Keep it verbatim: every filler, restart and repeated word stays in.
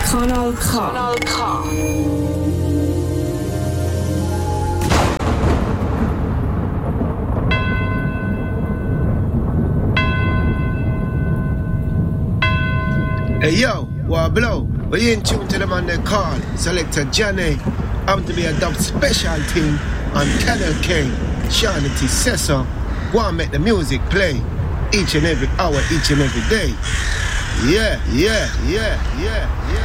Conal Conal Hey yo, what blow? We in tune to the man they call Selector Johnny. I'm to be a dub special team on Canal K. Shanity says so. Go and make the music play each and every hour, each and every day. Yeah, yeah, yeah, yeah, yeah.